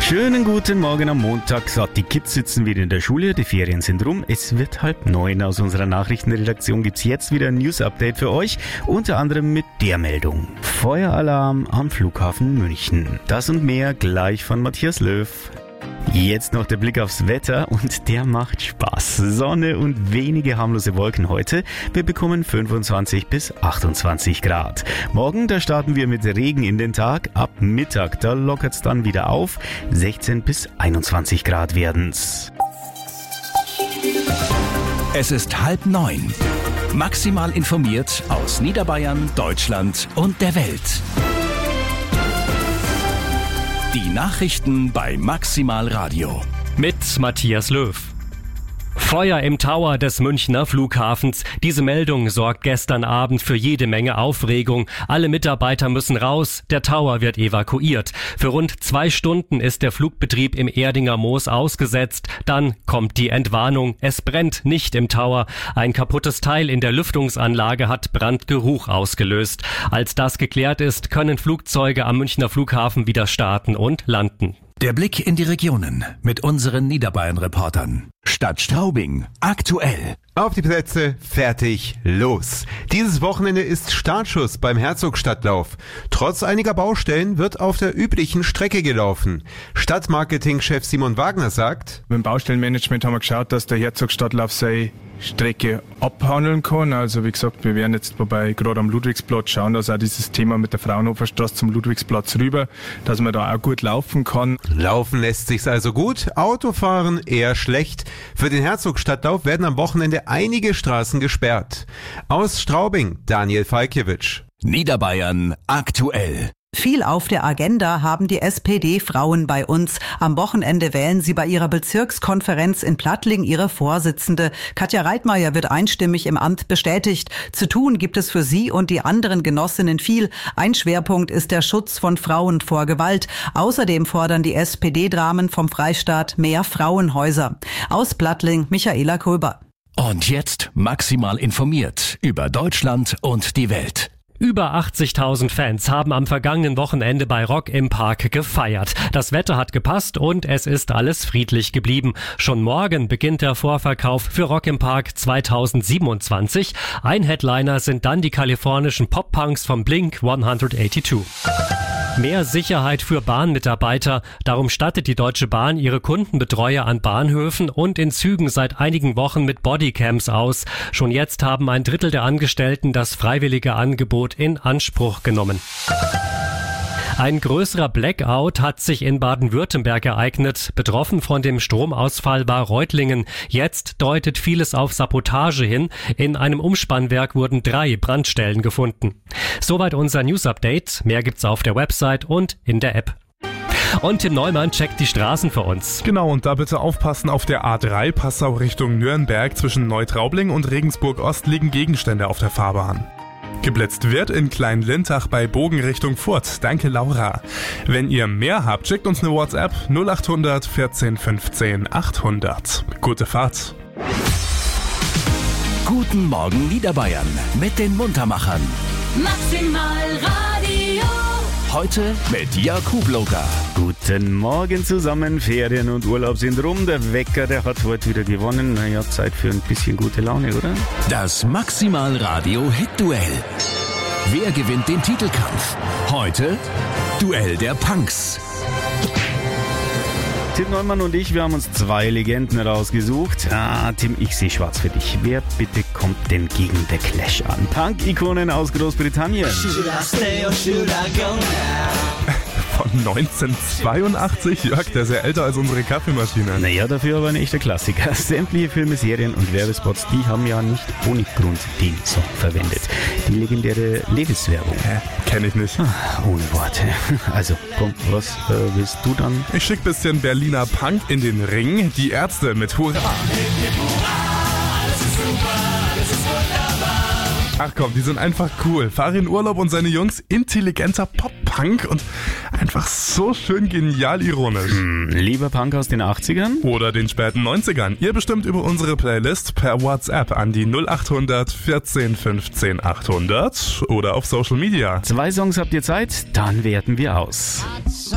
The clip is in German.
Schönen guten Morgen am Montag. So, die Kids sitzen wieder in der Schule, die Ferien sind rum. Es wird 8:30. Aus unserer Nachrichtenredaktion gibt's jetzt wieder ein News-Update für euch. Unter anderem mit der Meldung: Feueralarm am Flughafen München. Das und mehr gleich von Matthias Löw. Jetzt noch der Blick aufs Wetter und der macht Spaß. Sonne und wenige harmlose Wolken heute. Wir bekommen 25 bis 28 Grad. Morgen, da starten wir mit Regen in den Tag. Ab Mittag, da lockert's dann wieder auf. 16 bis 21 Grad werden's. Es ist 8:30. Maximal informiert aus Niederbayern, Deutschland und der Welt. Die Nachrichten bei Maximal Radio. Mit Matthias Löw. Feuer im Tower des Münchner Flughafens. Diese Meldung sorgt gestern Abend für jede Menge Aufregung. Alle Mitarbeiter müssen raus. Der Tower wird evakuiert. Für rund 2 Stunden ist der Flugbetrieb im Erdinger Moos ausgesetzt. Dann kommt die Entwarnung. Es brennt nicht im Tower. Ein kaputtes Teil in der Lüftungsanlage hat Brandgeruch ausgelöst. Als das geklärt ist, können Flugzeuge am Münchner Flughafen wieder starten und landen. Der Blick in die Regionen mit unseren Niederbayern-Reportern. Stadt Straubing, aktuell. Auf die Plätze, fertig, los. Dieses Wochenende ist Startschuss beim Herzogstadtlauf. Trotz einiger Baustellen wird auf der üblichen Strecke gelaufen. Stadtmarketing-Chef Simon Wagner sagt: Beim Baustellenmanagement haben wir geschaut, dass der Herzogstadtlauf seine Strecke abhandeln kann. Also wie gesagt, wir werden jetzt gerade am Ludwigsplatz schauen, dass auch dieses Thema mit der Fraunhoferstraße zum Ludwigsplatz rüber, dass man da auch gut laufen kann. Laufen lässt sich's also gut, Autofahren eher schlecht. Für den Herzogstadtlauf werden am Wochenende einige Straßen gesperrt. Aus Straubing, Daniel Falkiewicz. Niederbayern, aktuell. Viel auf der Agenda haben die SPD-Frauen bei uns. Am Wochenende wählen sie bei ihrer Bezirkskonferenz in Plattling ihre Vorsitzende. Katja Reitmeier wird einstimmig im Amt bestätigt. Zu tun gibt es für sie und die anderen Genossinnen viel. Ein Schwerpunkt ist der Schutz von Frauen vor Gewalt. Außerdem fordern die SPD-Dramen vom Freistaat mehr Frauenhäuser. Aus Plattling, Michaela Kulber. Und jetzt maximal informiert über Deutschland und die Welt. Über 80.000 Fans haben am vergangenen Wochenende bei Rock im Park gefeiert. Das Wetter hat gepasst und es ist alles friedlich geblieben. Schon morgen beginnt der Vorverkauf für Rock im Park 2027. Ein Headliner sind dann die kalifornischen Pop-Punks vom Blink 182. Mehr Sicherheit für Bahnmitarbeiter. Darum stattet die Deutsche Bahn ihre Kundenbetreuer an Bahnhöfen und in Zügen seit einigen Wochen mit Bodycams aus. Schon jetzt haben 1/3 der Angestellten das freiwillige Angebot in Anspruch genommen. Ein größerer Blackout hat sich in Baden-Württemberg ereignet. Betroffen von dem Stromausfall war Reutlingen. Jetzt deutet vieles auf Sabotage hin. In einem Umspannwerk wurden 3 Brandstellen gefunden. Soweit unser News-Update. Mehr gibt's auf der Website und in der App. Und Tim Neumann checkt die Straßen für uns. Genau, und da bitte aufpassen: Auf der A3 Passau Richtung Nürnberg zwischen Neutraubling und Regensburg Ost liegen Gegenstände auf der Fahrbahn. Geblitzt wird in Klein-Lintach bei Bogen Richtung Furth. Danke, Laura. Wenn ihr mehr habt, schickt uns eine WhatsApp 0800 14 15 800. Gute Fahrt. Guten Morgen Niederbayern mit den Muntermachern. Maximal Radio. Heute mit Jakub Loga. Guten Morgen zusammen, Ferien und Urlaub sind rum. Der Wecker, der hat heute wieder gewonnen. Naja, Zeit für ein bisschen gute Laune, oder? Das Maximal Radio Hit-Duell. Wer gewinnt den Titelkampf? Heute Duell der Punks. Tim Neumann und ich, wir haben uns 2 Legenden rausgesucht. Tim, ich sehe schwarz für dich. Wer bitte kommt denn gegen The Clash an? Punk-Ikonen aus Großbritannien. Von 1982, Jörg, der ist ja älter als unsere Kaffeemaschine. Naja, dafür aber ein echter Klassiker. Sämtliche Filme, Serien und Werbespots, die haben ja nicht ohne Grund den Song verwendet. Die legendäre Levis-Werbung. Kenn ich nicht. Ohne Worte. Also, komm, was willst du dann? Ich schick bisschen Berliner Punk in den Ring. Die Ärzte mit Hurra. Ach komm, die sind einfach cool. Farin Urlaub und seine Jungs, intelligenter Pop-Punk und einfach so schön genial ironisch. Lieber Punk aus den 80ern? Oder den späten 90ern. Ihr bestimmt über unsere Playlist per WhatsApp an die 0800 14 15 800 oder auf Social Media. 2 Songs habt ihr Zeit, dann werten wir aus.